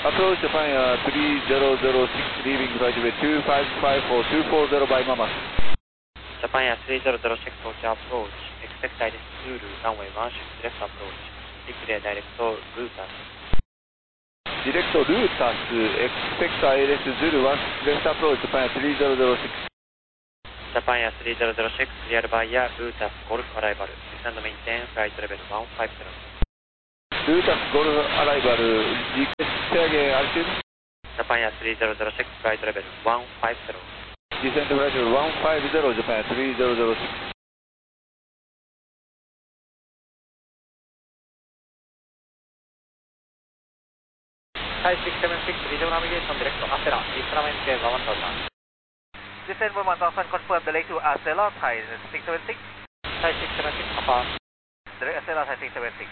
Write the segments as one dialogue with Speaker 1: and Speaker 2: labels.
Speaker 1: Approach Japan Air 3006, leaving flight with 255 for 240 by Mamas.
Speaker 2: Japan Air 3006, approach approach. Expect direct Zulu, runway 16 left approach. Declare direct Lutas.
Speaker 1: Direct Lutas, expect ILS Zulu 1 left approach, Japan Air 3006.
Speaker 2: Japan Air 3006, clear by Air Lutas, Golf arrival. Descend maintain flight level 150.
Speaker 1: Lutas, Golf arrival, request again altitude.
Speaker 2: Japan Air 3006, flight level 150.
Speaker 1: Descend flight level 150, Japan Air 3006.
Speaker 2: Thai 676, visual navigation direct to Acela, Eastern maintain 1000.
Speaker 3: Descend 1000, confirm delay to Acela, Thai 676.
Speaker 2: Thai 676, apart.
Speaker 3: Direct Acela, Thai 676.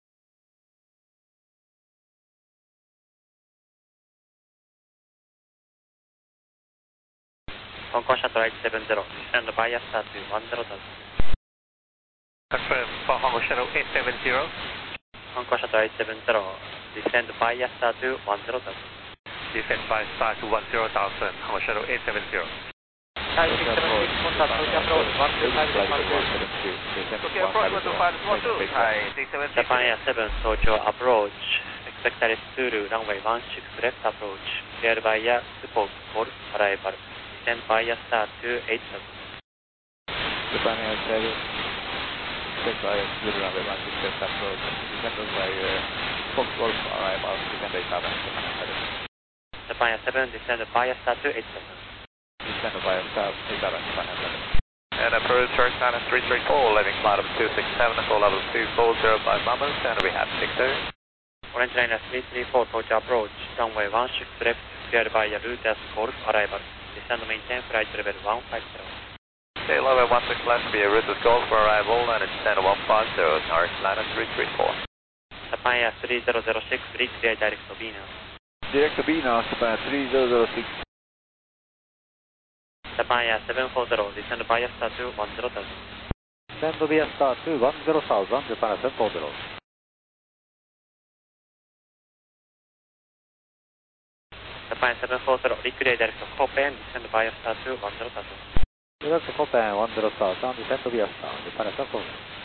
Speaker 2: Hong Kong Shuttle 870, descend via star to 10,000.
Speaker 3: Confirm for Hong Kong Shuttle 870.
Speaker 2: Hong Kong Shuttle 870, descend via star to 10,000.
Speaker 3: Descend by star to 10,000, Hong Kong Shuttle 870.
Speaker 2: Thai 676, contact approach 125
Speaker 3: Okay, approach 125 Thai 676.
Speaker 2: Japan Air 7, Tokyo approach. Expect direct Zulu, runway 16 left approach. Cleared by Air Support, Golf arrival. Descend via star to 8000.
Speaker 1: Japan Air 7, expect ILS Zulu runway 16 left approach, descend by Fox Golf arrival, descend 8000, Japan Air 7.
Speaker 2: Japan Air 7, descend via star to 8000.
Speaker 1: Descend by star 8000, Japan Air 7.
Speaker 3: And approach short China 334, leaving flight of 267, call level 240 by Mamas, and we have 60.
Speaker 2: Orange Liner 334, Tokyo approach. Runway 16 left, cleared by Air Lutas, Golf arrival. Descend maintain flight level 150.
Speaker 3: Okay, level 16 left, be a Rutus Golf for arrival, and it's 10150, Orange Liner 334.
Speaker 2: Japan Air 3006, reclear direct to Venus.
Speaker 1: Direct Venus, Japan Air 3006.
Speaker 2: Japan Air 740, descend via star to 10,000.
Speaker 4: Descend via star to 10,000, Japan Air 740.
Speaker 2: Japan Air 740, reclear direct to Copen, descend via star to 10,000.
Speaker 4: Direct Copen 10,000, descend via star, Japan Air 740.